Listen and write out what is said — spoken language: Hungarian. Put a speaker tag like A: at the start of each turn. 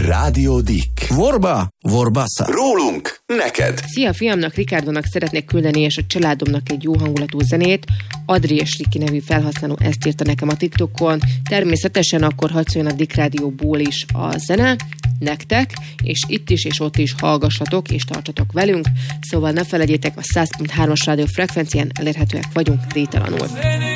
A: Rádió Dick.
B: Vorba, vorbassa.
A: Rólunk, neked.
C: Szia, fiamnak, Rikárdónak szeretnék küldeni, és a családomnak egy jó hangulatú zenét. Adri és Riki nevű felhasználó ezt írta nekem a TikTokon. Természetesen akkor hadd szóljon a Dick Rádióból is a zene, nektek, és itt is és ott is hallgassatok és tartsatok velünk. Szóval ne felejtjétek, a 100.3-as rádió frekvencián elérhetőek vagyunk tételanul.